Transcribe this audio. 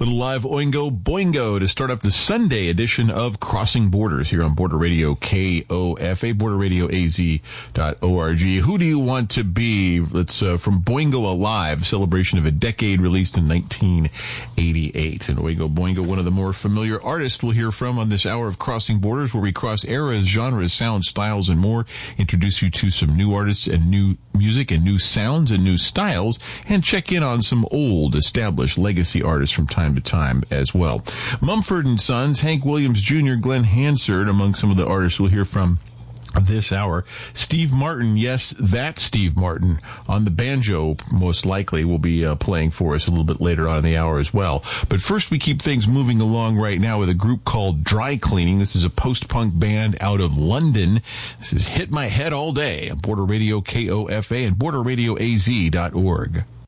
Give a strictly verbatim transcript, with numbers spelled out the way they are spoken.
Little live Oingo Boingo to start off the Sunday edition of Crossing Borders here on Border Radio K O F A, border radio a z dot org. Who do you want to be? It's uh, from Boingo Alive, celebration of a decade, released in nineteen eighty-eight. And Oingo Boingo, one of the more familiar artists we'll hear from on this hour of Crossing Borders, where we cross eras, genres, sounds, styles, and more, introduce you to some new artists and new music and new sounds and new styles, and check in on some old, established legacy artists from time to time as well. Mumford and Sons, Hank Williams Junior, Glenn Hansard, among some of the artists we'll hear from this hour. Steve Martin, yes, that Steve Martin on the banjo, most likely, will be uh, playing for us a little bit later on in the hour as well. But first, we keep things moving along right now with a group called Dry Cleaning. This is a post-punk band out of London. This is Hit My Head All Day on Border Radio K O F A and border radio a z dot org.